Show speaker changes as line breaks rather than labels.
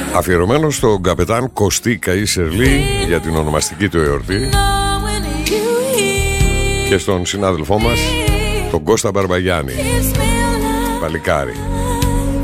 Αφιερωμένο στον καπετάν Κωστή Καΐσερλη για την ονομαστική του εορτή και στον συνάδελφό μας τον Κώστα Μπαρμπαγιάννη, παλικάρι.